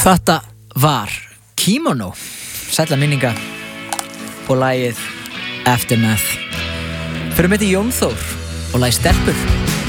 Þetta var Kimono, sælla minninga og lagið Aftermath. Fyrir með þetta Jón Þór og lagið Stelpur.